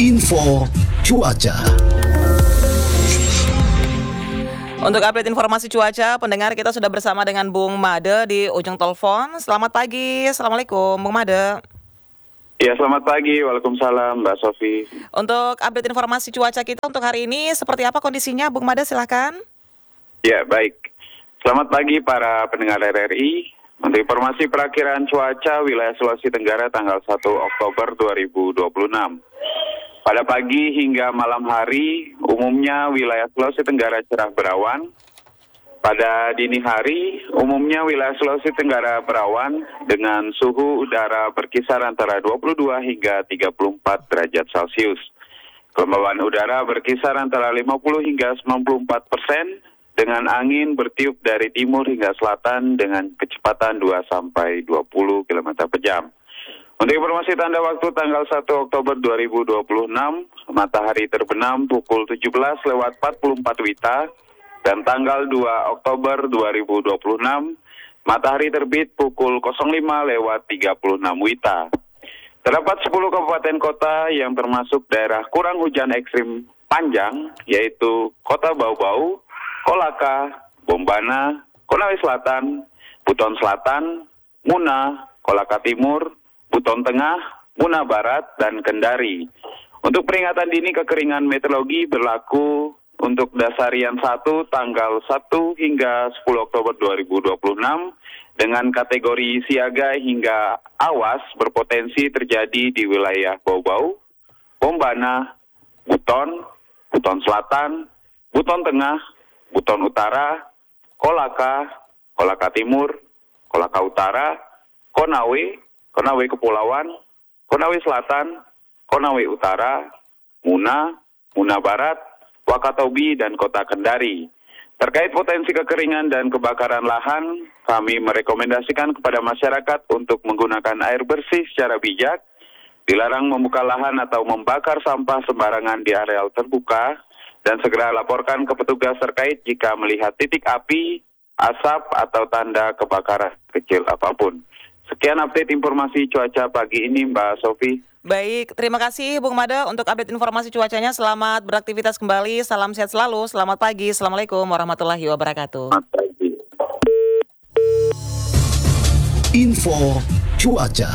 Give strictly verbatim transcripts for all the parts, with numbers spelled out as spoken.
Info cuaca. Untuk update informasi cuaca, pendengar kita sudah bersama dengan Bung Made di ujung telepon. Selamat pagi, Assalamualaikum Bung Made. Ya, selamat pagi, Waalaikumsalam Mbak Sofi. Untuk update informasi cuaca kita untuk hari ini, seperti apa kondisinya Bung Made, silakan. Ya, baik. Selamat pagi para pendengar R R I. Untuk informasi perakiraan cuaca wilayah Sulawesi Tenggara tanggal satu Oktober dua ribu dua puluh enam. Pada pagi hingga malam hari, umumnya wilayah Sulawesi Tenggara cerah berawan. Pada dini hari, umumnya wilayah Sulawesi Tenggara berawan dengan suhu udara berkisar antara dua puluh dua hingga tiga puluh empat derajat Celcius. Kelembaban udara berkisar antara lima puluh hingga sembilan puluh empat persen dengan angin bertiup dari timur hingga selatan dengan kecepatan dua sampai dua puluh kilometer per jam. Untuk informasi tanda waktu tanggal satu Oktober dua ribu dua puluh enam, matahari terbenam pukul tujuh belas lewat empat puluh empat Wita, dan tanggal dua Oktober dua ribu dua puluh enam, matahari terbit pukul nol lima lewat tiga puluh enam Wita. Terdapat sepuluh kabupaten kota yang termasuk daerah kurang hujan ekstrim panjang, yaitu Kota Bau-Bau, Kolaka, Bombana, Konawe Selatan, Buton Selatan, Muna, Kolaka Timur, Buton Tengah, Muna Barat, dan Kendari. Untuk peringatan dini kekeringan meteorologi berlaku untuk Dasarian satu tanggal satu hingga sepuluh Oktober dua ribu dua puluh enam dengan kategori siaga hingga awas berpotensi terjadi di wilayah Bau-Bau, Bombana, Buton, Buton Selatan, Buton Tengah, Buton Utara, Kolaka, Kolaka Timur, Kolaka Utara, Konawe, Konawe Kepulauan, Konawe Selatan, Konawe Utara, Muna, Muna Barat, Wakatobi, dan Kota Kendari. Terkait potensi kekeringan dan kebakaran lahan, kami merekomendasikan kepada masyarakat untuk menggunakan air bersih secara bijak, dilarang membuka lahan atau membakar sampah sembarangan di areal terbuka, dan segera laporkan ke petugas terkait jika melihat titik api, asap, atau tanda kebakaran kecil apapun. Sekian update informasi cuaca pagi ini, Mbak Sofi. Baik, terima kasih Bung Made untuk update informasi cuacanya. Selamat beraktivitas kembali, salam sehat selalu, selamat pagi, Assalamualaikum warahmatullahi wabarakatuh. Selamat pagi. Info cuaca.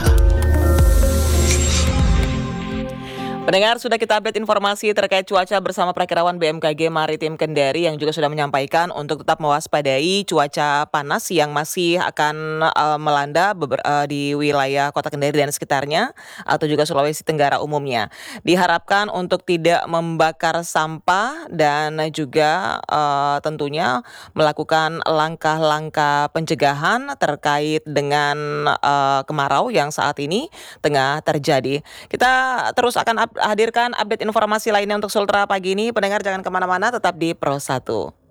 Pendengar, sudah kita update informasi terkait cuaca bersama Prakirawan B M K G Maritim Kendari yang juga sudah menyampaikan untuk tetap mewaspadai cuaca panas yang masih akan uh, melanda beber, uh, di wilayah Kota Kendari dan sekitarnya atau juga Sulawesi Tenggara umumnya. Diharapkan untuk tidak membakar sampah dan juga uh, tentunya melakukan langkah-langkah pencegahan terkait dengan uh, kemarau yang saat ini tengah terjadi. Kita terus akan up hadirkan update informasi lainnya untuk Sultra pagi ini. Pendengar jangan kemana-mana, tetap di Pro satu.